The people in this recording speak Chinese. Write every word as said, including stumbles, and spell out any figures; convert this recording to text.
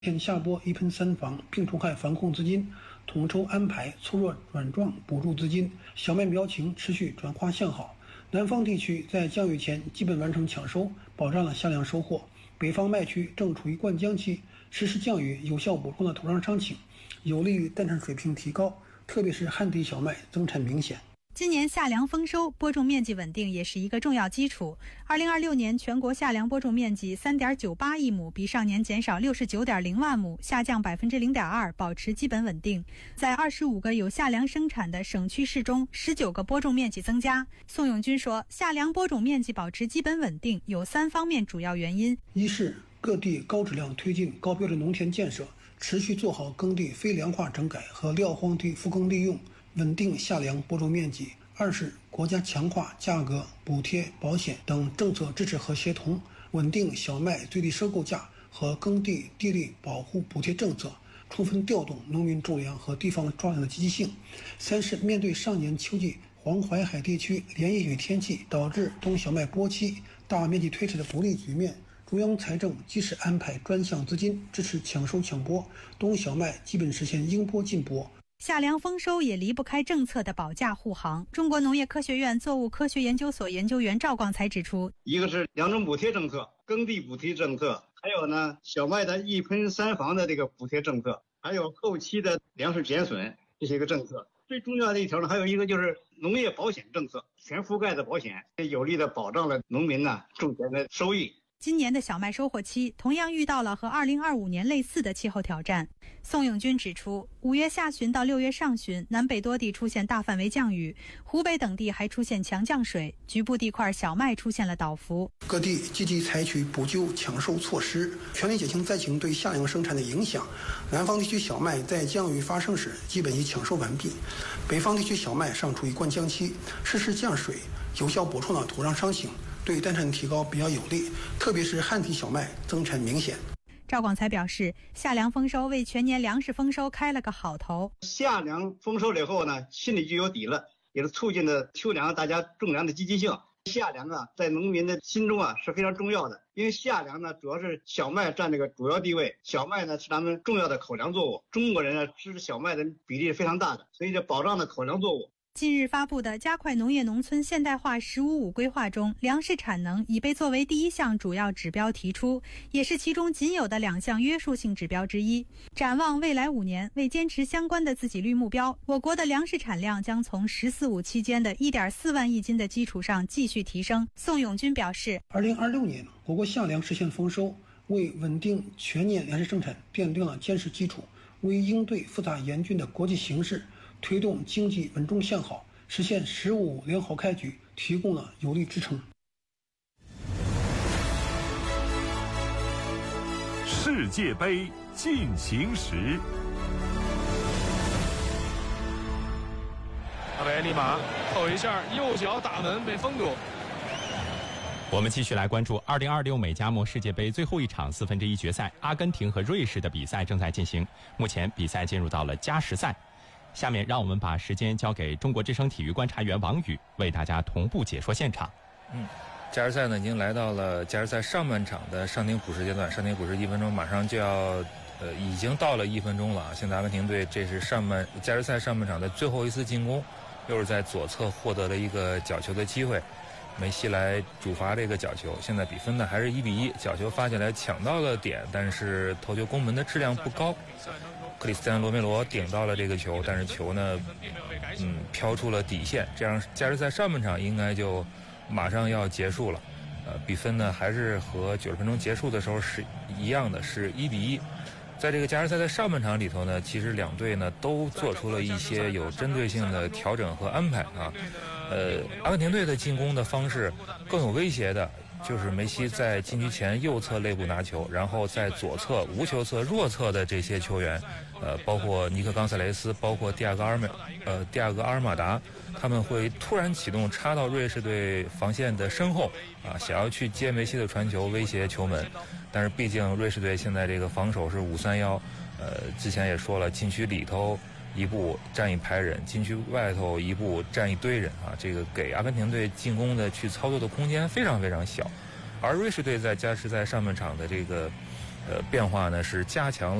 天下拨一喷三防病虫害防控资金，统筹安排粗弱软壮补助资金，小麦苗情持续转化向好。南方地区在降雨前基本完成抢收，保障了夏粮收获。北方麦区正处于灌浆期，实时降雨有效补充了土壤伤情，有利于诞产水平提高，特别是旱地小麦增产明显。 今年夏粮丰收，播种面积稳定也是一个重要基础。二零二六年全国夏粮播种面积 三点九八亿亩，比上年减少 六十九点零万亩，下降 百分之零点二， 保持基本稳定。在二十五个有夏粮生产的省区市中，十九个播种面积增加。宋永军说，夏粮播种面积保持基本稳定有三方面主要原因： 一是各地高质量推进高标准农田建设，持续做好耕地非粮化整改和撂荒地复耕利用，稳定夏粮播种面积。二是国家强化价格、补贴、保险等政策支持和协同，稳定小麦最低收购价和耕地地力保护补贴政策，充分调动农民种粮和地方抓粮的积极性。三是面对上年秋季黄淮海地区连夜雨天气导致冬小麦播期大面积推迟的不利局面，中央财政及时安排专项资金支持抢收抢播，冬小麦基本实现应播尽播。 夏粮丰收也离不开政策的保价护航。中国农业科学院作物科学研究所研究员赵广才指出， 一个是粮种补贴政策、耕地补贴政策，还有呢小麦的一喷三防的这个补贴政策，还有后期的粮食减损这些个政策。最重要的一条呢，还有一个就是农业保险政策，全覆盖的保险，有力的保障了农民呢种田的收益。 今年的小麦收获期同样遇到了和二零二五年类似的气候挑战。宋永军指出，五月下旬到六月上旬，南北多地出现大范围降雨，湖北等地还出现强降水，局部地块小麦出现了倒伏。 各地积极采取补救抢收措施，全力减轻灾情对夏粮生产的影响。南方地区小麦在降雨发生时基本已抢收完毕，北方地区小麦尚处于灌浆期，适时降水，有效补充了土壤伤情，对诞产提高比较有利，特别是旱地小麦增产明显。 赵广才表示，夏粮丰收为全年粮食丰收开了个好头。 夏粮丰收了以后呢，心里就有底了，也是促进了秋粮大家种粮的积极性。夏粮啊，在农民的心中啊是非常重要的，因为夏粮呢主要是小麦占这个主要地位，小麦呢是咱们重要的口粮作物，中国人呢吃小麦的比例是非常大的，所以这保障了口粮作物。 近日发布的加快农业农村现代化“十五五”规划中，粮食产能已被作为第一项主要指标提出，也是其中仅有的两项约束性指标之一。展望未来五年，为坚持相关的自给率目标，我国的粮食产量将从“十四五”期间的 一点四万亿斤的基础上继续提升。宋永军表示， 二零二六年我国夏粮实现丰收，为稳定全年粮食生产奠定了坚实基础，为应对复杂严峻的国际形势，推动经济稳中向好，实现“十五五”良好开局提供了有力支撑。 世界杯进行时， 阿维立马扣一下，右脚打门被封住。 我们继续来关注二零二六美加墨世界杯最后一场四分之一决赛，阿根廷和瑞士的比赛正在进行，目前比赛进入到了加时赛。下面让我们把时间交给中国之声体育观察员王宇，为大家同步解说现场。 嗯，加时赛呢已经来到了加时赛上半场的上庭补时阶段，上庭补时一分钟马上就要，呃，已经到了一分钟了。现在阿根廷队这是上半加时赛上半场的最后一次进攻，又是在左侧获得了一个角球的机会，梅西来主罚这个角球。现在比分呢还是一比一，角球发起来抢到了点，但是头球攻门的质量不高。克里斯蒂安·罗梅罗顶到了这个球，但是球呢，嗯，飘出了底线，这样加时赛上半场应该就马上要结束了。呃，比分呢还是和九十分钟结束的时候是一样的，是一比一。在这个加时赛的上半场里头呢，其实两队呢都做出了一些有针对性的调整和安排啊。呃，阿根廷队的进攻的方式更有威胁的，就是梅西在禁区前右侧肋部拿球，然后在左侧无球侧弱侧的这些球员，呃，包括尼克冈塞雷斯，包括蒂亚戈阿尔马，呃，蒂亚戈阿尔马达，他们会突然启动插到瑞士队防线的身后，啊，想要去接梅西的传球，威胁球门。但是毕竟瑞士队现在这个防守是五三一，呃，之前也说了，禁区里头一步站一排人，禁区外头一步站一堆人啊，这个给阿根廷队进攻的去操作的空间非常非常小。而瑞士队在加时赛上半场的这个呃变化呢是加强了